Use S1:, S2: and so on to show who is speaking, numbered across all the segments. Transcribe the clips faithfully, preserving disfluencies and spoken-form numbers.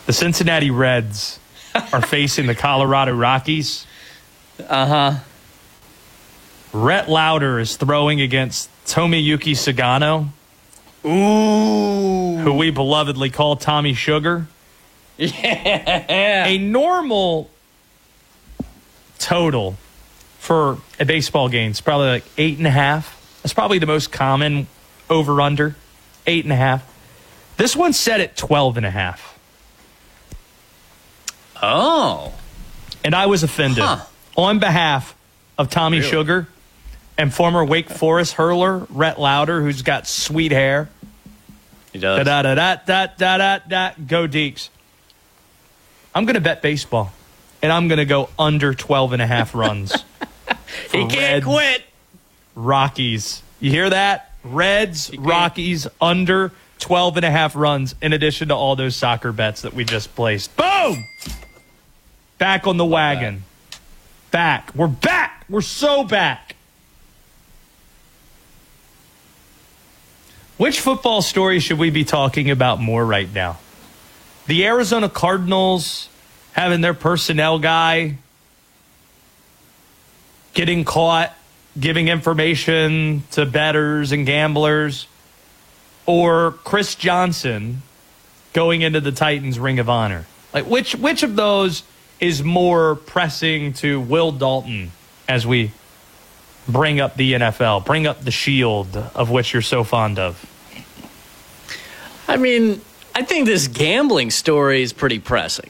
S1: The Cincinnati Reds are facing the Colorado Rockies.
S2: Uh-huh.
S1: Rhett Lauder is throwing against Tomoyuki Sagano.
S2: Ooh.
S1: Who we belovedly call Tommy Sugar.
S2: Yeah.
S1: A normal total for a baseball game is probably like eight and a half. That's probably the most common over-under, eight and a half. This one's set at twelve and a half.
S2: Oh.
S1: And I was offended.
S2: Huh.
S1: On behalf of Tommy
S2: Really?
S1: Sugar and former Wake Forest hurler Rhett Lauder, who's got sweet hair.
S2: He does.
S1: Da da da da da da da. Go Deeks. I'm going to bet baseball, and I'm going to go under twelve and a half runs.
S2: He can't
S1: Reds,
S2: quit.
S1: Rockies. You hear that? Reds, Rockies, under twelve and a half runs, in addition to all those soccer bets that we just placed. Boom! Back on the wagon. Back. We're back. We're so back. Which football story should we be talking about more right now? The Arizona Cardinals having their personnel guy getting caught giving information to bettors and gamblers, or Chris Johnson going into the Titans Ring of Honor? Like, which which of those is more pressing to Will Dalton as we bring up the N F L, bring up the shield of which you're so fond of?
S2: I mean, I think this gambling story is pretty pressing.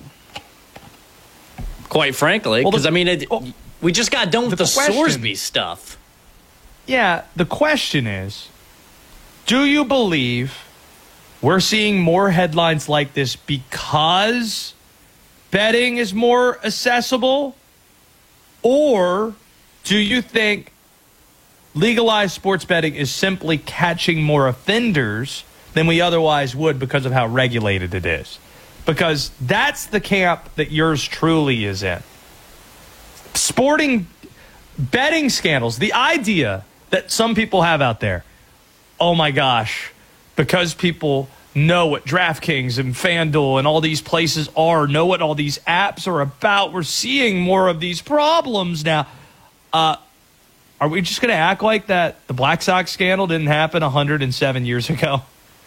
S2: Quite frankly, because, well, I mean, it, well, we just got done with the, the Sorsby stuff.
S1: Yeah, the question is, do you believe we're seeing more headlines like this because betting is more accessible? Or do you think legalized sports betting is simply catching more offenders than we otherwise would because of how regulated it is? Because that's the camp that yours truly is in. Sporting betting scandals, the idea that some people have out there, oh my gosh, because people know what DraftKings and FanDuel and all these places are, know what all these apps are about, we're seeing more of these problems now. Uh, are we just going to act like that the Black Sox scandal didn't happen one hundred seven years ago?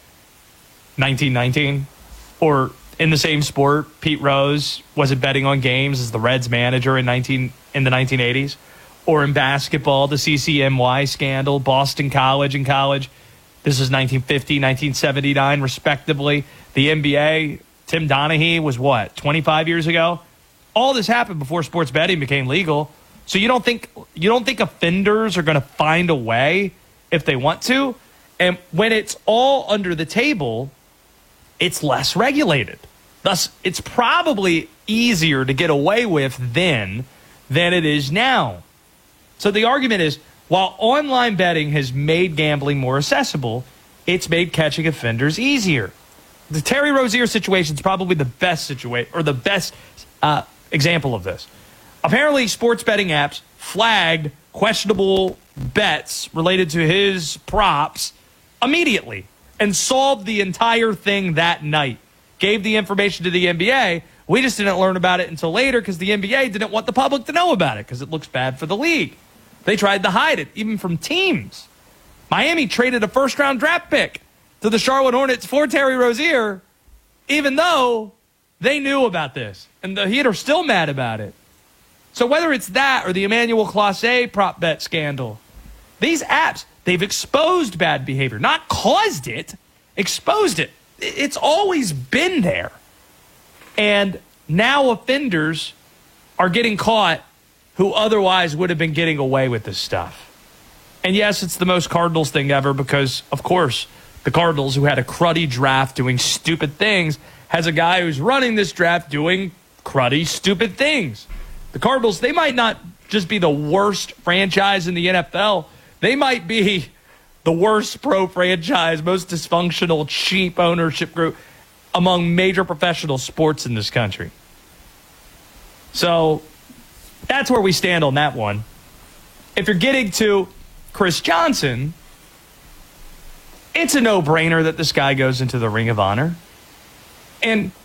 S1: nineteen nineteen? Or in the same sport, Pete Rose wasn't betting on games as the Reds manager in nineteen in the nineteen eighties? Or in basketball, the C C N Y scandal, Boston College and college. This is nineteen fifty, nineteen seventy-nine, respectively. The N B A, Tim Donaghy was what, twenty-five years ago? All this happened before sports betting became legal. So you don't think you don't think offenders are going to find a way if they want to? And when it's all under the table, it's less regulated. Thus, it's probably easier to get away with then than it is now. So the argument is, while online betting has made gambling more accessible, it's made catching offenders easier. The Terry Rozier situation is probably the best situation, or the best uh, example of this. Apparently, sports betting apps flagged questionable bets related to his props immediately and solved the entire thing that night. Gave the information to the N B A. We just didn't learn about it until later because the N B A didn't want the public to know about it because it looks bad for the league. They tried to hide it, even from teams. Miami traded a first-round draft pick to the Charlotte Hornets for Terry Rozier, even though they knew about this. And the Heat are still mad about it. So whether it's that or the Emmanuel Clase prop bet scandal, these apps, they've exposed bad behavior. Not caused it, exposed it. It's always been there. And now offenders are getting caught who otherwise would have been getting away with this stuff. And yes, it's the most Cardinals thing ever because, of course, the Cardinals, who had a cruddy draft doing stupid things, has a guy who's running this draft doing cruddy, stupid things. The Cardinals, they might not just be the worst franchise in the N F L. They might be the worst pro franchise, most dysfunctional, cheap ownership group among major professional sports in this country. So that's where we stand on that one. If you're getting to Chris Johnson, it's a no-brainer that this guy goes into the Ring of Honor. And